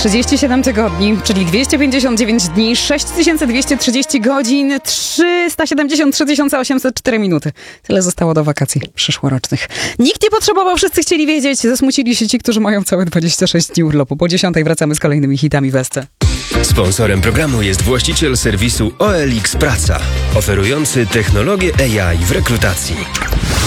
37 tygodni, czyli 259 dni, 6230 godzin, 373 804 minuty. Tyle zostało do wakacji przyszłorocznych. Nikt nie potrzebował, wszyscy chcieli wiedzieć. Zasmucili się ci, którzy mają całe 26 dni urlopu. Po 10 wracamy z kolejnymi hitami w SC. Sponsorem programu jest właściciel serwisu OLX Praca, oferujący technologię AI w rekrutacji.